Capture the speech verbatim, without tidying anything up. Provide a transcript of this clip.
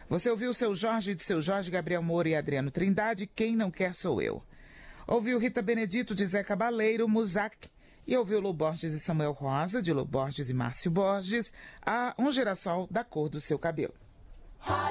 Você ouviu Seu Jorge de Seu Jorge, Gabriel Moura e Adriano Trindade, Quem Não Quer Sou Eu. Ouviu Rita Benedito de Zé Cabaleiro, Musac. E ouviu Lu Borges e Samuel Rosa, de Lu Borges e Márcio Borges, a Um Girassol da Cor do Seu Cabelo.